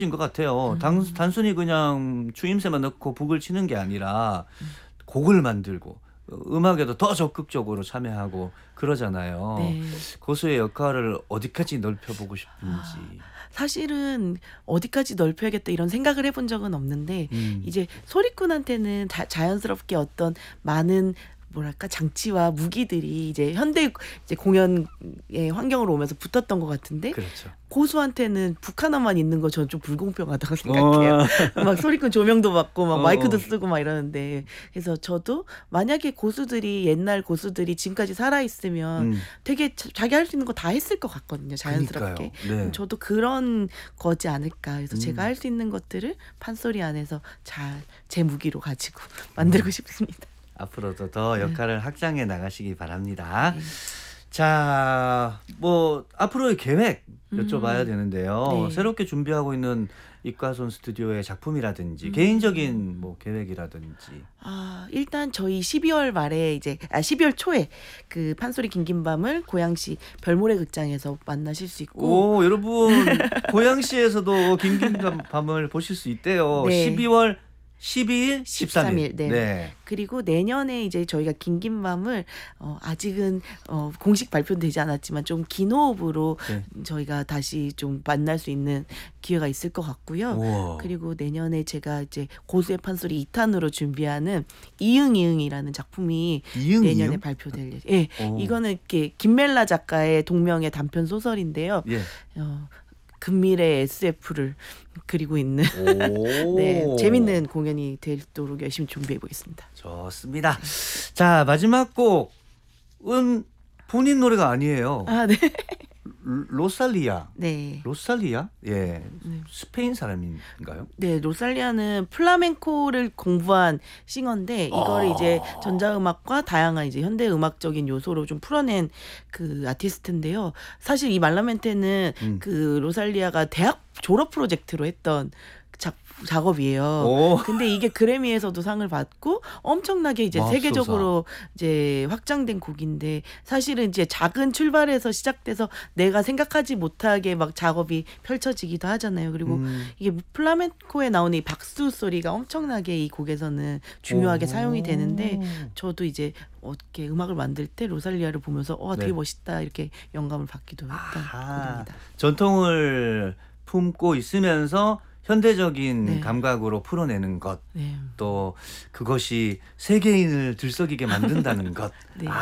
것 같아요. 단순히 그냥 추임새만 넣고 북을 치는 게 아니라 곡을 만들고 음악에도 더 적극적으로 참여하고 그러잖아요. 네. 고수의 역할을 어디까지 넓혀보고 싶은지. 사실은 어디까지 넓혀야겠다 이런 생각을 해본 적은 없는데 음. 이제 소리꾼한테는 자연스럽게 어떤 많은 뭐랄까 장치와 무기들이 이제 현대 이제 공연의 환경으로 오면서 붙었던 것 같은데 그렇죠. 고수한테는 북 하나만 있는 거 저는 좀 불공평하다고 생각해요. 막 소리꾼 조명도 받고 막 마이크도 쓰고 막 이러는데 그래서 저도 만약에 고수들이 옛날 고수들이 지금까지 살아 있으면 되게 자기 할 수 있는 거 다 했을 것 같거든요. 자연스럽게. 네. 저도 그런 거지 않을까. 그래서 제가 할 수 있는 것들을 판소리 안에서 잘 제 무기로 가지고 만들고 싶습니다. 앞으로도 더 역할을 확장해 나가시기 바랍니다. 자, 뭐 앞으로의 계획 여쭤봐야 되는데요. 네. 새롭게 준비하고 있는 이과손 스튜디오의 작품이라든지 개인적인 뭐 계획이라든지. 일단 저희 12월 말에 이제 12월 초에 그 판소리 긴긴밤을 고양시 별모래 극장에서 만나실 수 있고 오, 여러분 고양시에서도 긴긴밤을 보실 수 있대요. 네. 12월 12일, 13일. 네. 그리고 내년에 이제 저희가 긴긴밤을 아직은 공식 발표되지 않았지만 좀 긴호흡으로 저희가 다시 좀 만날 수 있는 기회가 있을 것 같고요. 우와. 그리고 내년에 제가 이제 고수의 판소리 2탄으로 준비하는 이응이응이라는 작품이 내년에 발표될 예. 이거는 이렇게 김멜라 작가의 동명의 단편 소설인데요. 예. 근미래 SF를 그리고 있는 네, 재밌는 공연이 되도록 열심히 준비해 보겠습니다. 좋습니다. 자, 마지막 곡은 본인 노래가 아니에요. 네. 로살리아. 네. 로살리아? 예. 스페인 사람인가요? 네, 로살리아는 플라멩코를 공부한 싱어인데 이거를 이제 전자음악과 다양한 이제 현대 음악적인 요소로 좀 풀어낸 그 아티스트인데요. 사실 이 말라멘테는 그 로살리아가 대학 졸업 프로젝트로 했던 작업이에요. 근데 이게 그래미에서도 상을 받고 엄청나게 이제 세계적으로 이제 확장된 곡인데 사실은 이제 작은 출발에서 시작돼서 내가 생각하지 못하게 막 작업이 펼쳐지기도 하잖아요. 그리고 이게 플라멩코에 나오는 이 박수 소리가 엄청나게 이 곡에서는 중요하게 사용이 되는데 저도 이제 어떻게 음악을 만들 때 로살리아를 보면서 되게 멋있다 이렇게 영감을 받기도 했던 곡입니다. 전통을 품고 있으면서 현대적인 감각으로 풀어내는 것, 또 그것이 세계인을 들썩이게 만든다는 것.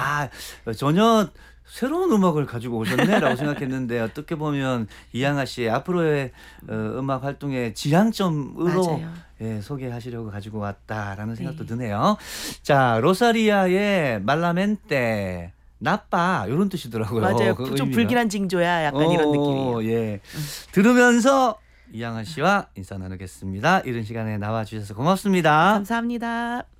전혀 새로운 음악을 가지고 오셨네라고 생각했는데 어떻게 보면 이양아 씨의 앞으로의 음악 활동의 지향점으로 소개하시려고 가지고 왔다라는 생각도 드네요. 자, 로사리아의 말라멘테. 나빠 이런 뜻이더라고요. 맞아요. 좀 불길한 징조야 약간 이런 느낌이에요. 예. 들으면서 이양아 씨와 인사 나누겠습니다. 이른 시간에 나와주셔서 고맙습니다. 감사합니다.